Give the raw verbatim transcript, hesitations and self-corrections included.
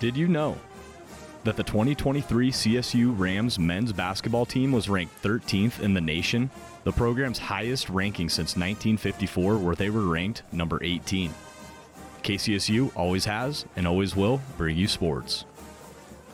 Did you know that the twenty twenty-three C S U Rams men's basketball team was ranked thirteenth in the nation, the program's highest ranking since nineteen fifty-four, where they were ranked number eighteen. K C S U always has and always will bring you sports.